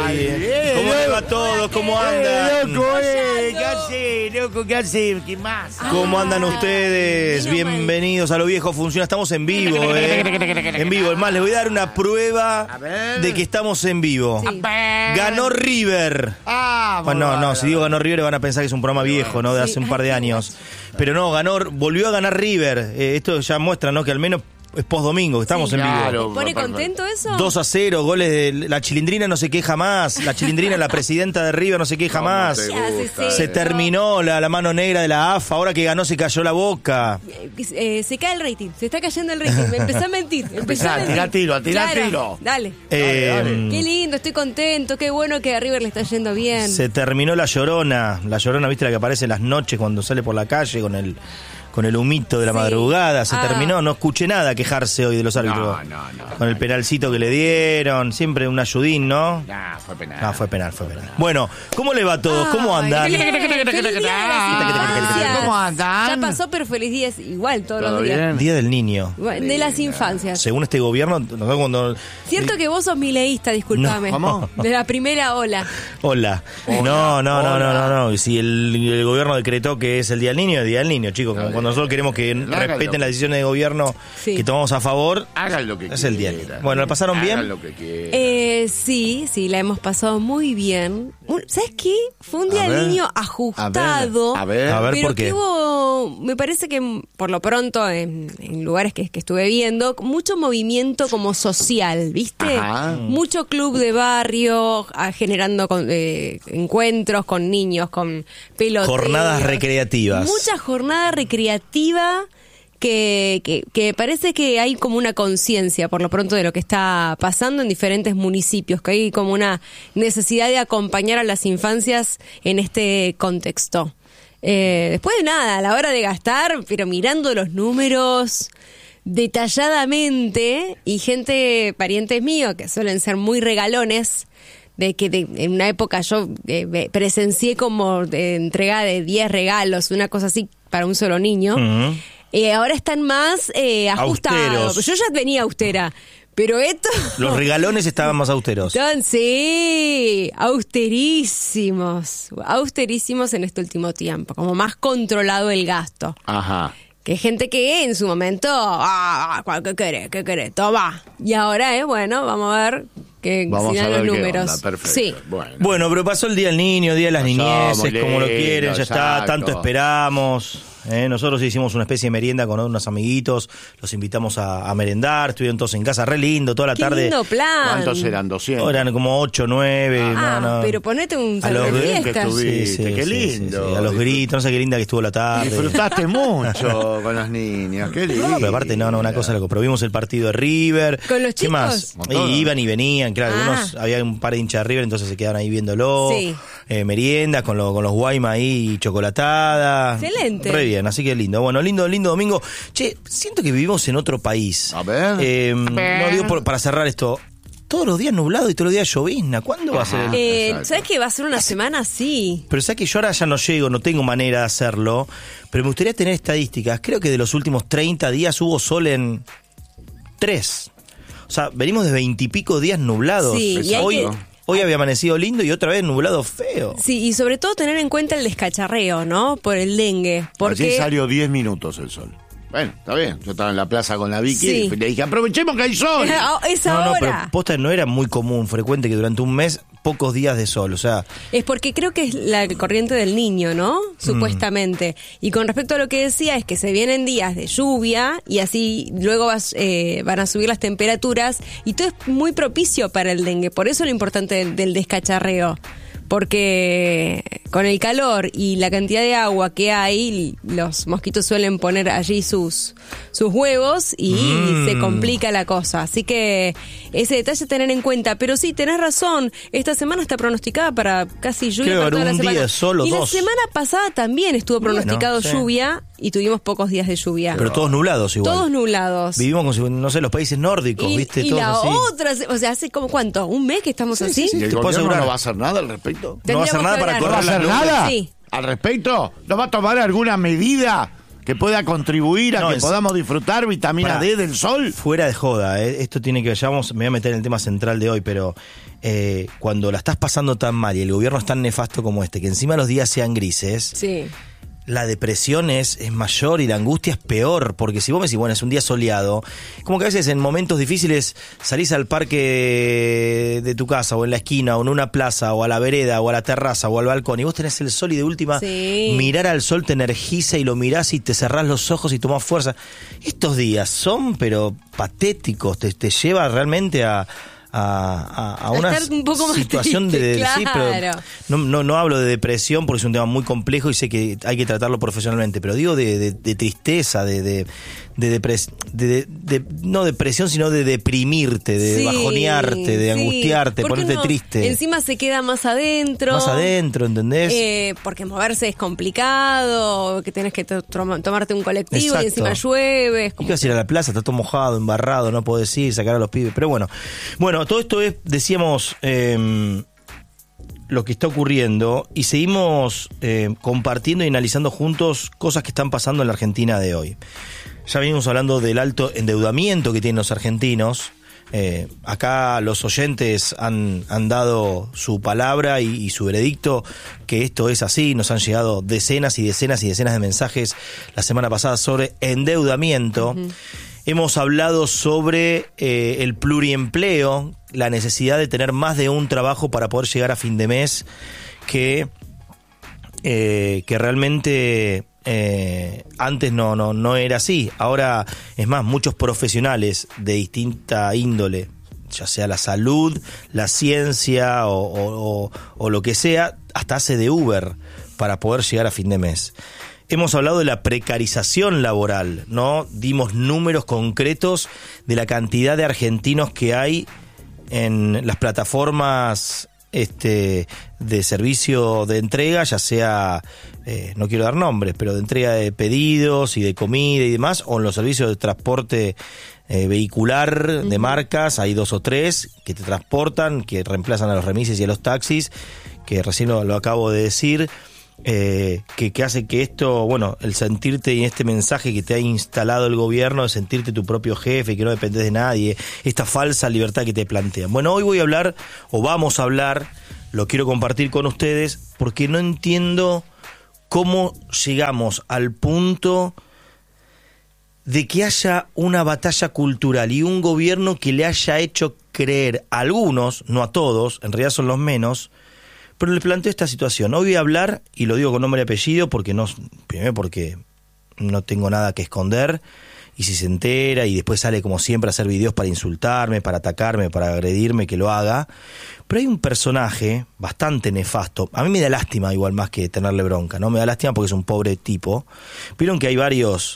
¿Cómo le va a todos? ¿Cómo andan? Loco, ¿qué hace? Loco, ¿qué hace? ¿Qué más? ¿Cómo andan ustedes? Bienvenidos a Lo Viejo Funciona. Estamos en vivo, En vivo. Es más, les voy a dar una prueba de que estamos en vivo. Sí. Ganó River. Bueno, no, si digo ganó River van a pensar que es un programa viejo, ¿no? De hace un par de años. Pero no, volvió a ganar River. Esto ya muestra, ¿no? Que al menos es post-domingo, que estamos en vivo. ¿Te pone contento eso? 2-0, goles de la Chilindrina no se queja más. La Chilindrina, la presidenta de River, no se queja más. Se terminó la mano negra de la AFA. Ahora que ganó se cayó la boca. Se cae el rating, se está cayendo el rating. Me empecé a mentir. Tira tiro. Dale. Qué lindo, estoy contento. Qué bueno que a River le está yendo bien. Se terminó la Llorona. La Llorona, ¿viste la que aparece en las noches cuando sale por la calle con el humito de la madrugada? Se terminó, no escuché nada quejarse hoy de los árbitros. No. Con el penalcito que le dieron, siempre un ayudín, ¿no? Fue penal. No, fue penal. Bueno, ¿cómo le va a todos? ¿Cómo andan? ¿Cómo andan? Ya pasó, pero feliz día igual todos los días. Día del Niño. De las infancias. Según este gobierno, nosotros cuando... Cierto que vos sos mileísta, disculpame. ¿Cómo? De la primera ola. Hola. No. Si el gobierno decretó que es el Día del Niño, es el Día del Niño, chicos. Cuando nosotros queremos que respeten las decisiones de gobierno que tomamos a favor, hagan lo que quieran. Es el Día del Niño. Bueno, ¿la pasaron bien? Hagan lo que quieran. Sí, la hemos pasado muy bien. ¿Sabes qué? Fue un Día del Niño ajustado. A ver, pero ¿por qué? que hubo, me parece que por lo pronto en lugares que estuve viendo, mucho movimiento como social, ¿viste? Ajá. Mucho club de barrio generando encuentros con niños, con peloteros. Jornadas recreativas. Mucha jornada recreativa que parece que hay como una conciencia por lo pronto de lo que está pasando en diferentes municipios, que hay como una necesidad de acompañar a las infancias en este contexto. Después de nada, a la hora de gastar, pero mirando los números detalladamente, y parientes míos que suelen ser muy regalones, de que en una época yo presencié como entrega de 10 regalos, una cosa así para un solo niño. Ahora están más ajustados. Austeros. Yo ya venía austera, pero esto... Los regalones estaban más austeros. Sí, austerísimos en este último tiempo, como más controlado el gasto. Ajá. Que gente que en su momento, ¿qué querés? Toma. Y ahora, bueno, vamos a ver que vamos a ver los qué números. onda, perfecto. Sí. Bueno, pero pasó el Día del Niño, Día de las Niñeces, como lo lindo, quieren, ya está, exacto. tanto esperamos. Nosotros hicimos una especie de merienda con unos amiguitos, los invitamos a merendar, estuvieron todos en casa, re lindo, toda la Qué tarde. lindo plan. ¿Cuántos eran? 200. Eran como 8, 9. Pero ponete un A los salón de gritos fiestas. estuviste, qué lindo. A los gritos, no sé qué linda que estuvo la tarde. Disfrutaste mucho con los niños, qué lindo. No, pero aparte una cosa loco. Pero vimos el partido de River. ¿Con los ¿Qué chicos? más? Y iban y venían, claro. Algunos, había un par de hinchas de River, entonces se quedaban ahí viéndolo. Sí. Meriendas con los Guaymas ahí, chocolatada. Excelente. Re bien, así que lindo. Bueno, lindo domingo. Che, siento que vivimos en otro país. A ver. No digo para cerrar esto. Todos los días nublado y todos los días llovizna. ¿Cuándo va a ser el...? ¿Sabes que va a ser una semana así? Pero sabes que yo ahora ya no llego, no tengo manera de hacerlo, pero me gustaría tener estadísticas. Creo que de los últimos 30 días hubo sol en 3. O sea, venimos de 20 y pico días nublados. Sí, y Hoy había amanecido lindo y otra vez nublado feo. Sí, y sobre todo tener en cuenta el descacharreo, ¿no? Por el dengue. Porque Allí salió 10 minutos el sol. Bueno, está bien. Yo estaba en la plaza con la Vicky Sí. y le dije, aprovechemos que hay sol. es No, ahora. pero posta no era muy común, frecuente que durante un mes pocos días de sol, o sea... Es porque creo que es la corriente del niño, ¿no? Supuestamente. Y con respecto a lo que decía, es que se vienen días de lluvia y así luego van a subir las temperaturas y todo es muy propicio para el dengue. Por eso lo importante del descacharreo. Porque con el calor y la cantidad de agua que hay, los mosquitos suelen poner allí sus huevos y se complica la cosa. Así que ese detalle tener en cuenta. Pero sí, tenés razón, esta semana está pronosticada para casi lluvia para toda la semana. Día solo, y 2. la semana pasada también estuvo pronosticado lluvia y tuvimos pocos días de lluvia. Pero todos nublados igual. Todos nublados. Vivimos como si, no sé, los países nórdicos, ¿viste? Y todos la así. otra, o sea, hace como ¿cuánto? ¿Un mes que estamos así? ¿Y el Te puedo gobierno asegurar. no va a hacer nada al respecto? No va a hacer nada para ¿No va a correr las hacer nubes. nada? Sí. ¿Al respecto? ¿No va a tomar alguna medida que pueda contribuir a que podamos disfrutar vitamina D del sol. Fuera de joda, esto tiene que ver, me voy a meter en el tema central de hoy, pero cuando la estás pasando tan mal y el gobierno es tan nefasto como que encima los días sean grises, sí, la depresión es mayor y la angustia es peor, porque si vos me decís, bueno, es un día soleado, como que a veces en momentos difíciles salís al parque de tu casa o en la esquina o en una plaza o a la vereda o a la terraza o al balcón y vos tenés el sol y de última mirar al sol te energiza y lo mirás y te cerrás los ojos y tomás fuerza. Estos días son pero patéticos, te lleva realmente a una un poco situación triste, claro. Sí, pero no hablo de depresión porque es un tema muy complejo y sé que hay que tratarlo profesionalmente, pero digo de tristeza, no depresión, sino de deprimirte, de bajonearte, de angustiarte, ponerte triste. Encima se queda más adentro. Más adentro, ¿entendés? Porque moverse es complicado, que tenés que tomarte un colectivo. Exacto. Y encima llueve. Y vas a ir a la plaza, está todo mojado, embarrado, no podés ir, sacar a los pibes. Pero bueno, todo esto es, decíamos, lo que está ocurriendo y seguimos compartiendo y analizando juntos cosas que están pasando en la Argentina de hoy. Ya venimos hablando del alto endeudamiento que tienen los argentinos. Acá los oyentes han dado su palabra y su veredicto que esto es así. Nos han llegado decenas y decenas y decenas de mensajes la semana pasada sobre endeudamiento. Uh-huh. Hemos hablado sobre el pluriempleo, la necesidad de tener más de un trabajo para poder llegar a fin de mes, que realmente antes no era así. Ahora, es más, muchos profesionales de distinta índole, ya sea la salud, la ciencia o lo que sea, hasta hace de Uber para poder llegar a fin de mes. Hemos hablado de la precarización laboral, ¿no? Dimos números concretos de la cantidad de argentinos que hay en las plataformas de servicio de entrega, ya sea, no quiero dar nombres, pero de entrega de pedidos y de comida y demás, o en los servicios de transporte vehicular de marcas, hay 2 o 3 que te transportan, que reemplazan a los remises y a los taxis, que recién lo acabo de decir. Que hace que esto, el sentirte y este mensaje que te ha instalado el gobierno de sentirte tu propio jefe y que no dependes de nadie, esta falsa libertad que te plantean. Bueno, hoy vamos a hablar, lo quiero compartir con ustedes porque no entiendo cómo llegamos al punto de que haya una batalla cultural y un gobierno que le haya hecho creer a algunos, no a todos, en realidad son los menos, pero le planteo esta situación. Hoy voy a hablar, y lo digo con nombre y apellido, primero porque no tengo nada que esconder, y si se entera y después sale como siempre a hacer videos para insultarme, para atacarme, para agredirme, que lo haga. Pero hay un personaje bastante nefasto. A mí me da lástima igual más que tenerle bronca, ¿no? Me da lástima porque es un pobre tipo. Vieron que hay varios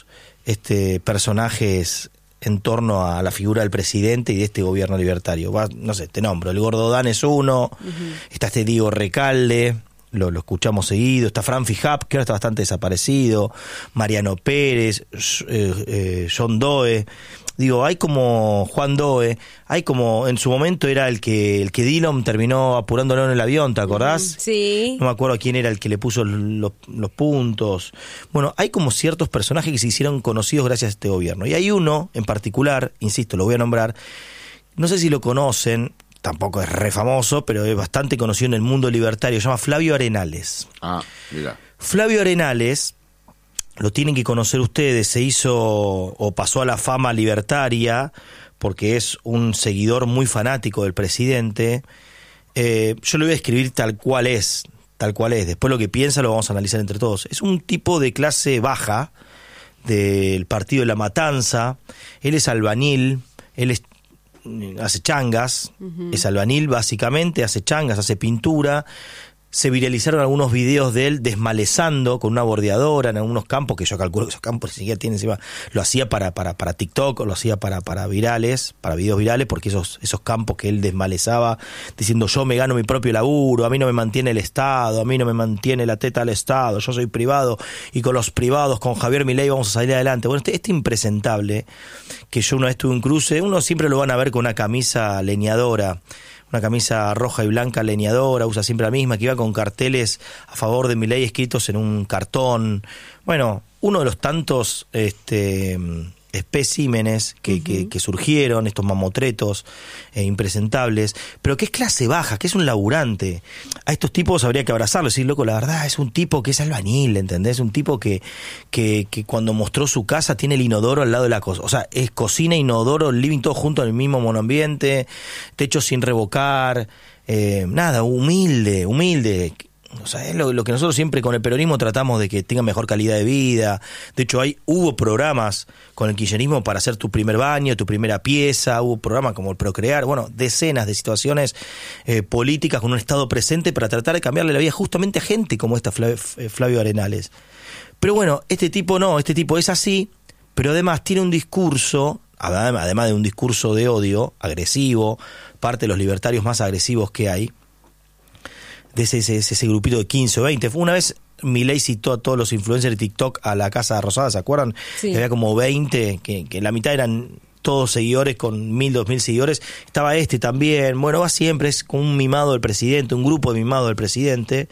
personajes en torno a la figura del presidente y de este gobierno libertario. No sé, te nombro, el Gordo Dan es uno, está Diego Recalde, lo escuchamos seguido, está Fran Fijap, que ahora está bastante desaparecido, Mariano Pérez, John Doe, hay como Juan Doe, hay como, en su momento era el que Dillon terminó apurándolo en el avión, ¿te acordás? Sí. No me acuerdo quién era el que le puso los puntos. Bueno, hay como ciertos personajes que se hicieron conocidos gracias a este gobierno. Y hay uno en particular, insisto, lo voy a nombrar, no sé si lo conocen, tampoco es re famoso, pero es bastante conocido en el mundo libertario, se llama Flavio Arenales. Ah, mira. Flavio Arenales, lo tienen que conocer ustedes, se hizo o pasó a la fama libertaria porque es un seguidor muy fanático del presidente. Yo lo voy a escribir tal cual es. Después lo que piensa lo vamos a analizar entre todos. Es un tipo de clase baja del partido de La Matanza. Él es albañil, hace changas, es albañil básicamente, hace changas, hace pintura. Se viralizaron algunos videos de él desmalezando con una bordeadora en algunos campos, que yo calculo que esos campos ni siquiera tienen encima. Lo hacía para TikTok, o lo hacía para virales, para videos virales, porque esos campos que él desmalezaba, diciendo yo me gano mi propio laburo, a mí no me mantiene el Estado, a mí no me mantiene la teta al Estado, yo soy privado y con los privados, con Javier Milei vamos a salir adelante. Bueno, este impresentable, que yo una vez tuve un cruce, uno siempre lo van a ver con una camisa leñadora, una camisa roja y blanca leñadora, usa siempre la misma, que iba con carteles a favor de Milei escritos en un cartón. Bueno, uno de los tantos especímenes que surgieron, estos mamotretos impresentables, pero que es clase baja, que es un laburante. A estos tipos habría que abrazarlos y decir, loco, la verdad es un tipo que es albañil, ¿entendés? Un tipo que cuando mostró su casa tiene el inodoro al lado de la cosa, o sea, es cocina, inodoro, living, todo junto en el mismo monoambiente, techo sin revocar, nada, humilde. O sea, es lo que nosotros siempre con el peronismo tratamos de que tenga mejor calidad de vida. De hecho, hubo programas con el kirchnerismo para hacer tu primer baño, tu primera pieza, hubo programas como el Procrear, bueno, decenas de situaciones políticas con un Estado presente para tratar de cambiarle la vida justamente a gente como esta Flavio Arenales. Pero bueno, este tipo es así, pero además tiene un discurso, además de un discurso de odio, agresivo, parte de los libertarios más agresivos que hay, de ese grupito de 15 o 20. Una vez Milei citó a todos los influencers de TikTok a la Casa Rosada, ¿se acuerdan? Sí. Que había como 20, que la mitad eran todos seguidores con 1.000, 2.000 seguidores. Estaba también. Bueno, va siempre, es como un mimado del presidente, un grupo de mimados del presidente.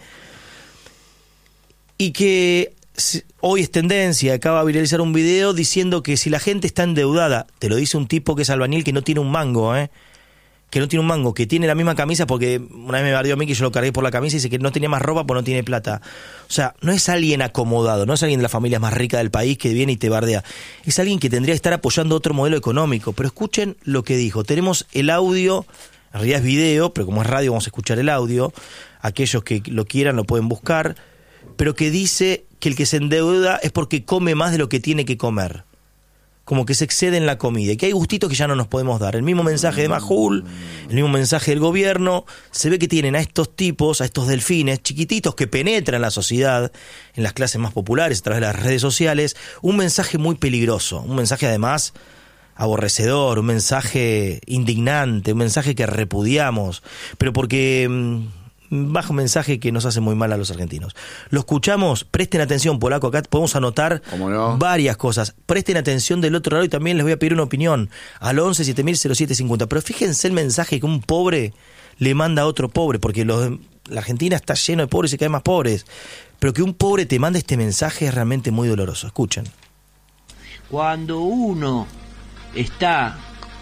Y que hoy es tendencia, acaba de viralizar un video diciendo que si la gente está endeudada, te lo dice un tipo que es albañil que no tiene un mango, que no tiene un mango, que tiene la misma camisa, porque una vez me bardeó a mí que yo lo cargué por la camisa y dice que no tenía más ropa porque no tiene plata. O sea, no es alguien acomodado, no es alguien de la familia más rica del país que viene y te bardea. Es alguien que tendría que estar apoyando otro modelo económico. Pero escuchen lo que dijo. Tenemos el audio, en realidad es video, pero como es radio vamos a escuchar el audio. Aquellos que lo quieran lo pueden buscar. Pero que dice que el que se endeuda es porque come más de lo que tiene que comer. Como que se excede en la comida, y que hay gustitos que ya no nos podemos dar. El mismo mensaje de Majul, el mismo mensaje del gobierno, se ve que tienen a estos tipos, a estos delfines chiquititos que penetran la sociedad, en las clases más populares, a través de las redes sociales, un mensaje muy peligroso, un mensaje además aborrecedor, un mensaje indignante, un mensaje que repudiamos, pero porque bajo mensaje que nos hace muy mal a los argentinos. Lo escuchamos, presten atención, polaco, acá podemos anotar varias cosas. Presten atención del otro lado y también les voy a pedir una opinión al 11-7000-0750. Pero fíjense el mensaje que un pobre le manda a otro pobre, porque la Argentina está lleno de pobres y cada vez más pobres. Pero que un pobre te mande este mensaje es realmente muy doloroso. Escuchen. Cuando uno está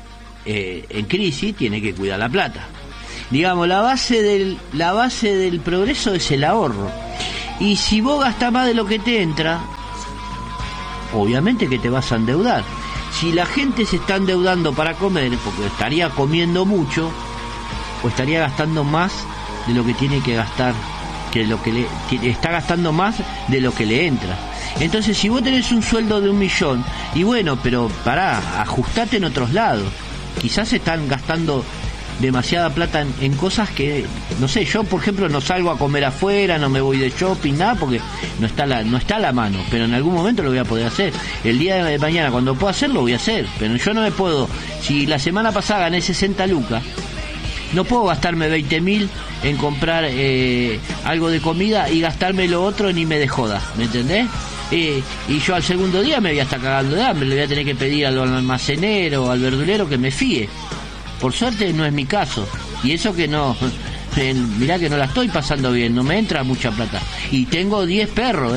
en crisis, tiene que cuidar la plata. Digamos, la base del progreso es el ahorro. Y si vos gastás más de lo que te entra, obviamente que te vas a endeudar. Si la gente se está endeudando para comer, porque estaría comiendo mucho, o estaría gastando más de lo que tiene que gastar, que está gastando más de lo que le entra. Entonces, si vos tenés un sueldo de 1 millón, y bueno, pero ajustate en otros lados. Quizás están gastando demasiada plata en cosas que, no sé, yo por ejemplo no salgo a comer afuera, no me voy de shopping, nada, porque no está a la mano, pero en algún momento lo voy a poder hacer. El día de mañana cuando pueda hacerlo voy a hacer, pero yo no me puedo, si la semana pasada gané 60 lucas, no puedo gastarme 20.000 en comprar algo de comida y gastarme lo otro ni me de joda, ¿me entendés? Y yo al segundo día me voy a estar cagando de hambre, le voy a tener que pedir al almacenero, al verdulero que me fíe. Por suerte no es mi caso, y eso que no, mirá que no la estoy pasando bien, no me entra mucha plata, y tengo 10 perros,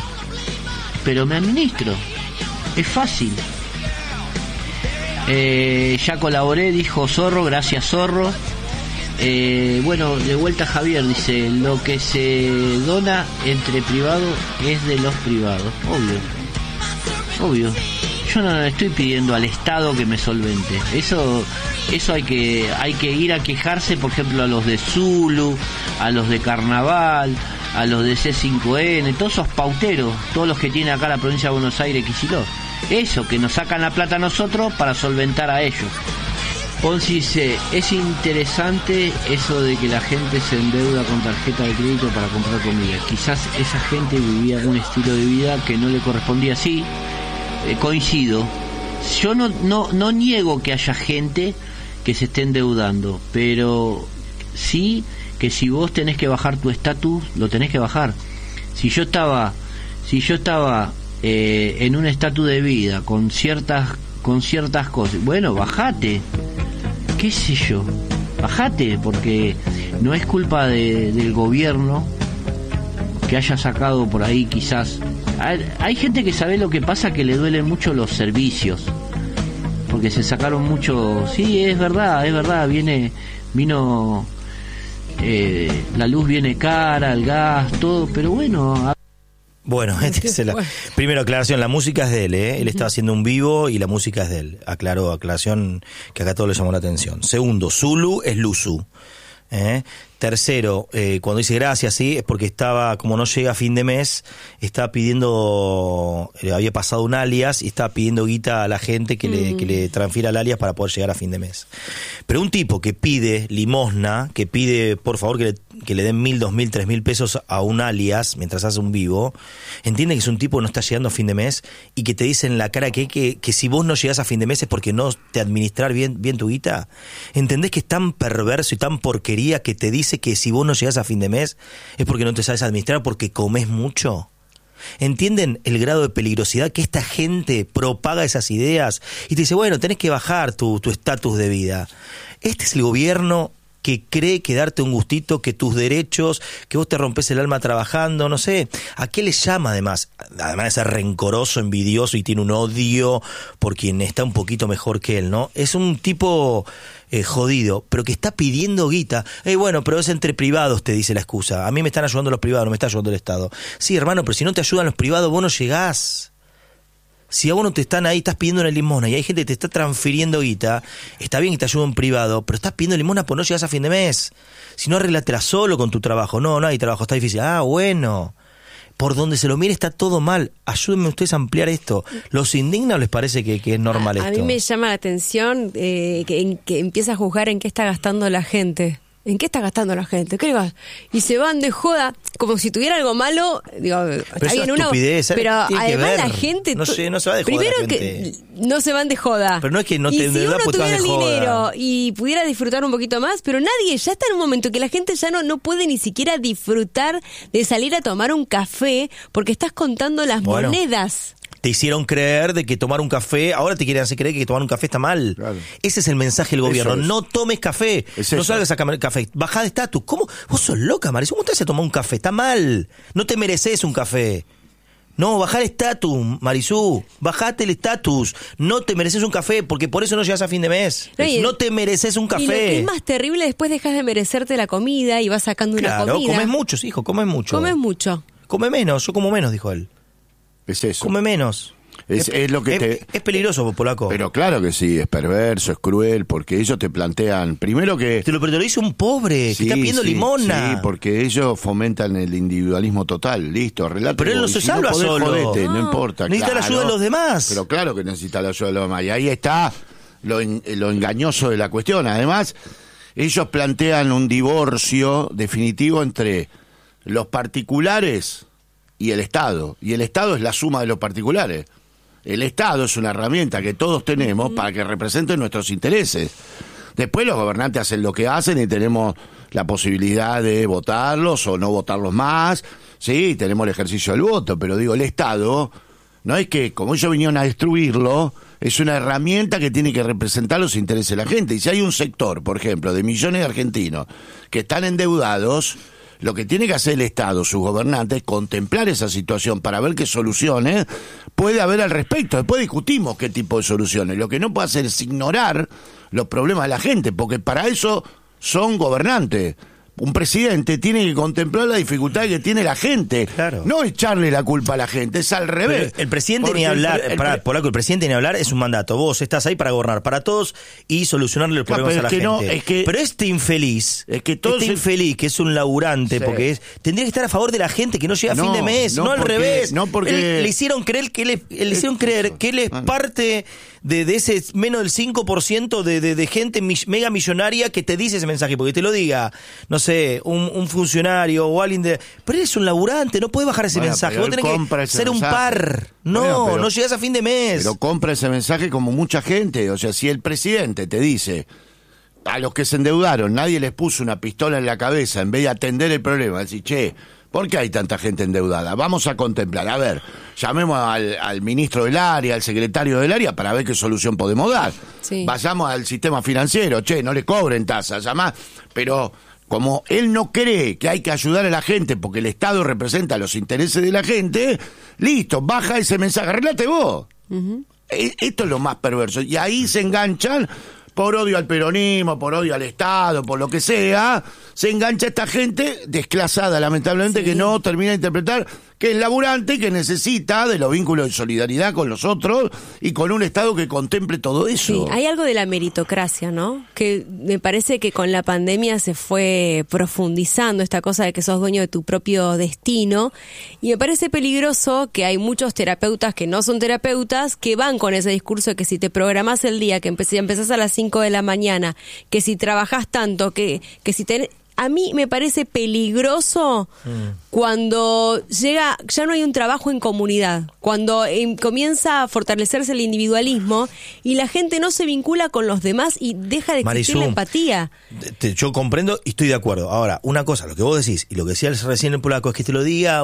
pero me administro, es fácil. Ya colaboré, dijo Zorro, gracias Zorro. Bueno, de vuelta Javier dice, lo que se dona entre privados es de los privados, obvio. Yo no estoy pidiendo al Estado que me solvente. Eso hay que ir a quejarse, por ejemplo, a los de Zulu, a los de Carnaval, a los de C5N, todos esos pauteros, todos los que tiene acá la provincia de Buenos Aires, Kicillof. Eso, que nos sacan la plata a nosotros para solventar a ellos. Ponzi dice, es interesante eso de que la gente se endeuda con tarjeta de crédito para comprar comida. Quizás esa gente vivía un estilo de vida que no le correspondía así. Coincido. Yo no niego que haya gente que se esté endeudando, pero sí que si vos tenés que bajar tu estatus, lo tenés que bajar. Si yo estaba en un estatus de vida con ciertas cosas, bueno, bajate, qué sé yo, bajate, porque no es culpa del gobierno que haya sacado por ahí quizás. Hay gente que sabe lo que pasa, que le duelen mucho los servicios, porque se sacaron mucho. Sí, es verdad, vino la luz viene cara, el gas, todo, pero bueno. Bueno, primero aclaración, la música es de él, él está haciendo un vivo y la música es de él. Aclaración que acá todo le llamó la atención. Segundo, Zulu es Luzu. Tercero, cuando dice gracias, sí, es porque estaba, como no llega a fin de mes, está pidiendo, había pasado un alias y estaba pidiendo guita a la gente que le transfiera el alias para poder llegar a fin de mes. Pero un tipo que pide limosna, que pide por favor que le den 1.000, 2.000, 3.000 pesos a un alias mientras hace un vivo, entiende que es un tipo que no está llegando a fin de mes y que te dice en la cara que si vos no llegás a fin de mes es porque no te administrar bien tu guita. ¿Entendés que es tan perverso y tan porquería que te dice que si vos no llegás a fin de mes es porque no te sabes administrar, porque comés mucho? ¿Entienden el grado de peligrosidad que esta gente propaga esas ideas? Y te dice, bueno, tenés que bajar tu estatus de vida. Este es el gobierno que cree que darte un gustito, que tus derechos, que vos te rompes el alma trabajando, no sé. ¿A qué le llama además? Además de ser rencoroso, envidioso y tiene un odio por quien está un poquito mejor que él, ¿no? Es un tipo jodido, pero que está pidiendo guita. Bueno, pero es entre privados, te dice la excusa. A mí me están ayudando los privados, no me está ayudando el Estado. Sí, hermano, pero si no te ayudan los privados, vos no llegás. Si a vos no te están ahí, estás pidiendo una limosna y hay gente que te está transfiriendo guita, está bien que te ayude en privado, pero estás pidiendo limosna porque no llegás a fin de mes. Si no, arreglatela solo con tu trabajo. No hay trabajo, está difícil. Bueno, por donde se lo mire está todo mal. Ayúdenme ustedes a ampliar esto. ¿Los indigna o les parece que es normal esto? A mí me llama la atención que empieza a juzgar en qué está gastando la gente. ¿En qué está gastando la gente? ¿Qué le va? Y se van de joda, como si tuviera algo malo. Digo, pero es una estupidez, pero además la gente... No se va de joda. Primero la gente. Que no se van de joda. Pero no es que no y te si uno tuviera el dinero y pudiera disfrutar un poquito más, pero nadie, ya está en un momento que la gente ya no puede ni siquiera disfrutar de salir a tomar un café porque estás contando las monedas. Te hicieron creer de que tomar un café, ahora te quieren hacer creer que tomar un café está mal. Claro. Ese es el mensaje del gobierno. No tomes café, no salgas a comer café. Bajá de estatus. ¿Cómo? Vos sos loca, Marisol. ¿Cómo te haces tomar un café? Está mal. No te mereces un café. No, bajá el estatus, Marisú. Bajate el estatus. No te mereces un café, porque por eso no llegas a fin de mes. No te mereces un café. Y lo que es más terrible, después dejas de merecerte la comida y vas sacando una comida. Claro, comes mucho, hijo, comes mucho. Comes mucho. Come menos, yo como menos, dijo él. Es eso. Come menos. Es lo que es peligroso, polaco. Pero claro que sí, es perverso, es cruel, porque ellos te plantean, primero que... Pero te lo dice un pobre, que está pidiendo limosna. Sí, porque ellos fomentan el individualismo total, listo, relate. Pero él no se salva solo. Jodete, no importa. Necesita la ayuda de los demás. Pero claro que necesita la ayuda de los demás. Y ahí está lo engañoso de la cuestión. Además, ellos plantean un divorcio definitivo entre los particulares y el Estado. Y el Estado es la suma de los particulares. El Estado es una herramienta que todos tenemos para que represente nuestros intereses. Después los gobernantes hacen lo que hacen y tenemos la posibilidad de votarlos o no votarlos más. Sí, tenemos el ejercicio del voto, pero digo, el Estado no es que, como ellos vinieron a destruirlo, es una herramienta que tiene que representar los intereses de la gente. Y si hay un sector, por ejemplo, de millones de argentinos que están endeudados, lo que tiene que hacer el Estado, sus gobernantes, es contemplar esa situación para ver qué soluciones puede haber al respecto. Después discutimos qué tipo de soluciones. Lo que no puede hacer es ignorar los problemas de la gente, porque para eso son gobernantes. Un presidente tiene que contemplar la dificultad que tiene la gente, claro. No echarle la culpa a la gente, es al revés. Pero el presidente ni hablar, Polaco, el presidente ni hablar es un mandato. Vos estás ahí para gobernar para todos y solucionarle los problemas a la gente. Pero este infeliz, infeliz que es un laburante, sí, porque tendría que estar a favor de la gente que no llega a fin de mes, no al revés. No porque le hicieron creer que él es parte de ese menos del 5% de gente mega millonaria que te dice ese mensaje, porque te lo diga, no sé, un funcionario o alguien de... Pero eres un laburante, no puedes bajar ese mensaje, vos tenés que ser un par. No llegás a fin de mes. Pero compra ese mensaje como mucha gente. O sea, si el presidente te dice, a los que se endeudaron, nadie les puso una pistola en la cabeza en vez de atender el problema, decir, che, ¿Por qué hay tanta gente endeudada? Vamos a contemplar. A ver, llamemos al ministro del área, al secretario del área, para ver qué solución podemos dar. Sí. Vayamos al sistema financiero. Che, no le cobren tasas, llamá. Pero como él no cree que hay que ayudar a la gente porque el Estado representa los intereses de la gente, listo, baja ese mensaje. Arreglate vos. Esto es lo más perverso. Y ahí se enganchan, por odio al peronismo, por odio al Estado, por lo que sea, se engancha esta gente desclasada, lamentablemente, que no termina de interpretar que es laburante y que necesita de los vínculos de solidaridad con los otros y con un Estado que contemple todo eso. Sí, hay algo de la meritocracia, ¿no? Que me parece que con la pandemia se fue profundizando esta cosa de que sos dueño de tu propio destino, y me parece peligroso que hay muchos terapeutas que no son terapeutas que van con ese discurso de que si te programás el día, que empezás a las 5 de la mañana, que si trabajás tanto, que si tenés... A mí me parece peligroso cuando ya no hay un trabajo en comunidad, cuando comienza a fortalecerse el individualismo y la gente no se vincula con los demás y deja de existir la empatía. Yo comprendo y estoy de acuerdo. Ahora, una cosa, lo que vos decís y lo que decía recién el polaco, es que te lo diga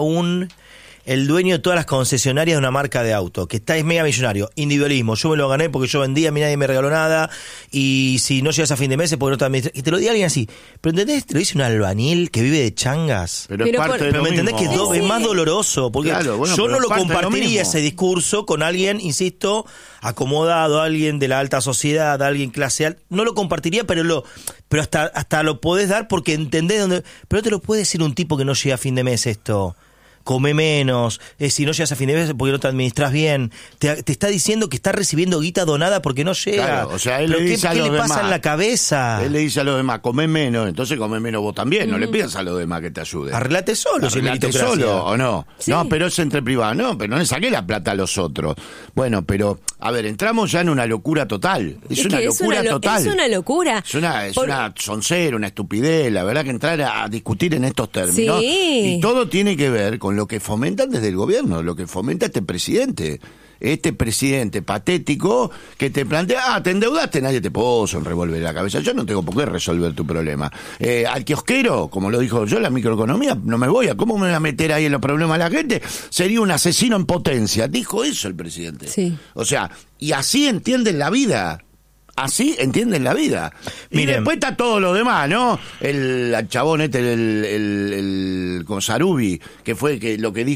el dueño de todas las concesionarias de una marca de auto, que es mega millonario, individualismo, yo me lo gané porque yo vendía, a mí nadie me regaló nada, y si no llegas a fin de mes es porque no te administras, y te lo diga alguien así. Pero ¿entendés? Te lo dice un albañil que vive de changas. Pero es parte de lo ¿me entendés mismo? que es más doloroso? Porque claro, bueno, yo no lo parte compartiría ese discurso con alguien, insisto, acomodado, alguien de la alta sociedad, alguien clase alta. No lo compartiría, pero hasta lo podés dar porque entendés dónde. Pero te lo puede decir un tipo que no llega a fin de mes esto. Come menos, si no llegas a fin de mes porque no te administras bien, te está diciendo que está recibiendo guita donada porque no llega. Claro, o sea, él le dice a los ¿qué le pasa demás, en la cabeza? Él le dice a los demás, comé menos, entonces comé menos vos también, no le pidas a los demás que te ayuden. Arreglate solo, arreglate solo, ¿o no? Sí. No, pero es entre privados, no, pero no le saqué la plata a los otros. Bueno, pero, a ver, entramos ya en una locura total. Es una locura total. Es una locura. Es una soncera, una estupidez, la verdad que entrar a discutir en estos términos. Sí. Y todo tiene que ver con lo que fomentan desde el gobierno, lo que fomenta este presidente patético que te plantea, te endeudaste, nadie te puso en revólver la cabeza, yo no tengo por qué resolver tu problema. Al kiosquero, como lo dijo yo, la microeconomía, no me voy ¿cómo me voy a meter ahí en los problemas de la gente? Sería un asesino en potencia, dijo eso el presidente. Sí. O sea, y así entienden la vida. Así entienden la vida. Miren. Y después está todo lo demás, ¿no? El chabón con Sarubi, que fue lo que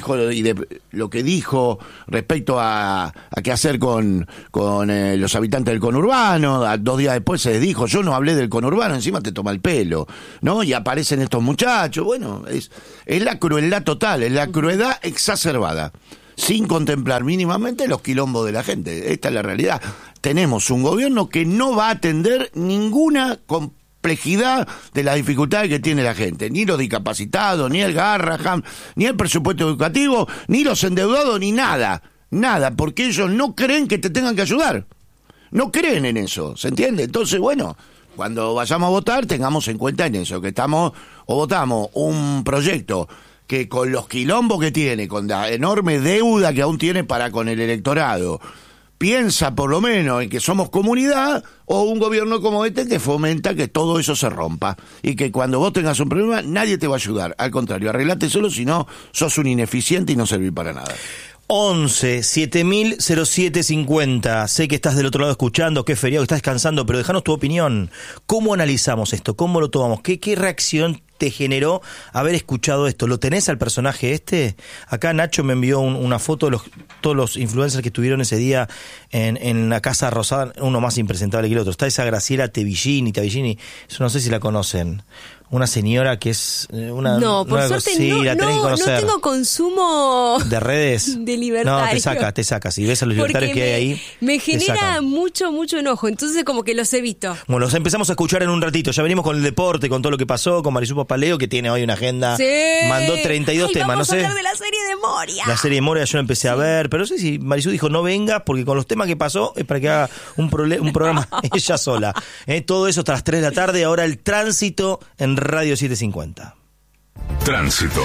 dijo respecto a qué hacer con los habitantes del conurbano. 2 días después se dijo, yo no hablé del conurbano, encima te toma el pelo, ¿no? Y aparecen estos muchachos. Bueno, es la crueldad total, es la crueldad exacerbada, sin contemplar mínimamente los quilombos de la gente. Esta es la realidad. Tenemos un gobierno que no va a atender ninguna complejidad de las dificultades que tiene la gente. Ni los discapacitados, ni el Garraham, ni el presupuesto educativo, ni los endeudados, ni nada. Nada, porque ellos no creen que te tengan que ayudar. No creen en eso, ¿se entiende? Entonces, bueno, cuando vayamos a votar, tengamos en cuenta en eso, que votamos un proyecto que con los quilombos que tiene, con la enorme deuda que aún tiene para con el electorado, piensa por lo menos en que somos comunidad, o un gobierno como este que fomenta que todo eso se rompa y que cuando vos tengas un problema nadie te va a ayudar, al contrario, arreglate solo, si no sos un ineficiente y no servís para nada. 11 7000 0750. Sé que estás del otro lado escuchando, que es feriado, que estás descansando, pero déjanos tu opinión. ¿Cómo analizamos esto? ¿Cómo lo tomamos? ¿Qué reacción te generó haber escuchado esto? ¿Lo tenés al personaje este? Acá Nacho me envió una foto de todos los influencers que estuvieron ese día en la Casa Rosada, uno más impresentable que el otro. Está esa Graciela Tavillini, eso no sé si la conocen. Una señora que es una... No, por suerte sí, la tenés que conocer. No tengo consumo... ¿De redes? De libertario. No, te saca. Si ves a los libertarios que hay ahí... Me genera mucho enojo, entonces como que los evito. Bueno, los empezamos a escuchar en un ratito. Ya venimos con el deporte, con todo lo que pasó, con Marisú Papaleo, que tiene hoy una agenda... Sí. Mandó 32 temas, vamos no sé. a hablar de la serie de Moria. La serie de Moria yo la empecé a ver, pero no sé si Marisú dijo no venga, porque con los temas que pasó es para que haga un programa ella sola. Todo eso hasta las 3 de la tarde, ahora el tránsito en Radio 750. Tránsito.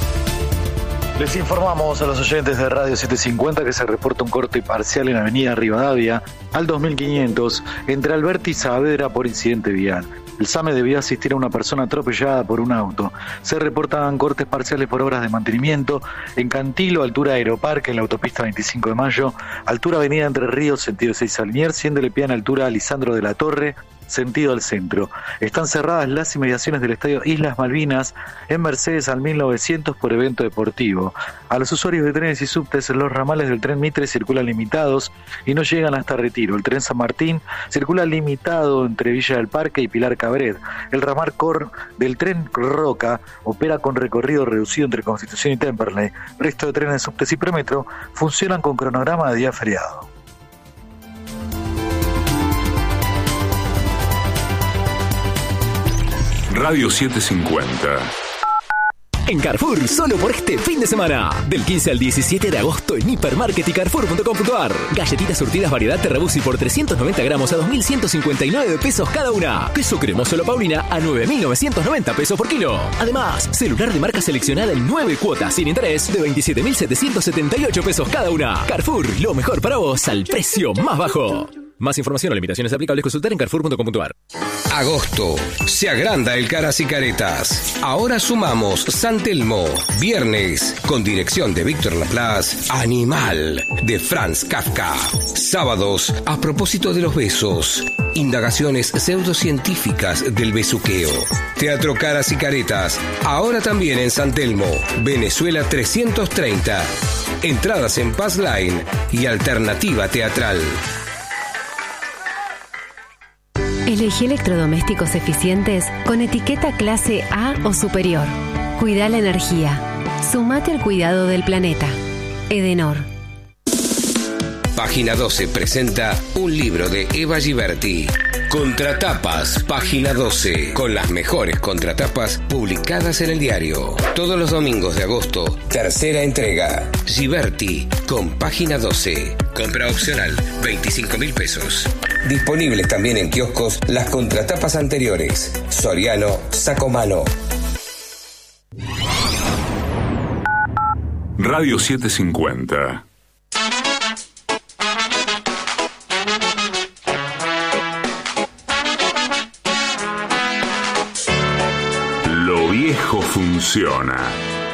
Les informamos a los oyentes de Radio 750 que se reporta un corte parcial en Avenida Rivadavia al 2500 entre Alberti y Saavedra por incidente vial. El SAME debió asistir a una persona atropellada por un auto. Se reportaban cortes parciales por obras de mantenimiento en Cantilo, altura Aeroparque, en la autopista 25 de Mayo, altura Avenida Entre Ríos, sentido 6 a Liniers, siendo Lepiana, altura Lisandro de la Torre, sentido al centro. Están cerradas las inmediaciones del estadio Islas Malvinas en Mercedes al 1900 por evento deportivo. A los usuarios de trenes y subtes, los ramales del tren Mitre circulan limitados y no llegan hasta Retiro. El tren San Martín circula limitado entre Villa del Parque y Pilar Cabret. El ramal Cor del tren Roca opera con recorrido reducido entre Constitución y Temperley. El resto de trenes, subtes y premetro funcionan con cronograma de día feriado. Radio 750. En Carrefour, solo por este fin de semana. Del 15 al 17 de agosto en Hipermarket y Carrefour.com.ar. Galletitas surtidas variedad Terrabusi por 390 gramos a 2.159 pesos cada una. Queso cremoso La Paulina a 9.990 pesos por kilo. Además, celular de marca seleccionada en 9 cuotas sin interés de 27.778 pesos cada una. Carrefour, lo mejor para vos al precio más bajo. Más información o limitaciones aplicables consultar en Carrefour.com.ar. Agosto. Se agranda el Caras y Caretas. Ahora sumamos San Telmo. Viernes, con dirección de Víctor Laplace, Animal, de Franz Kafka. Sábados, a propósito de los besos. Indagaciones pseudocientíficas del besuqueo. Teatro Caras y Caretas. Ahora también en San Telmo. Venezuela 330. Entradas en Pass Line y Alternativa Teatral. Elegí electrodomésticos eficientes con etiqueta clase A o superior. Cuida la energía. Sumate al cuidado del planeta. Edenor. Página 12 presenta un libro de Eva Giberti. Contratapas, Página 12, con las mejores contratapas publicadas en el diario. Todos los domingos de agosto, tercera entrega. Giberti, con Página 12. Compra opcional, 25.000 pesos. Disponibles también en kioscos las contratapas anteriores. Soriano, Sacomano. Radio 750. Lo viejo funciona.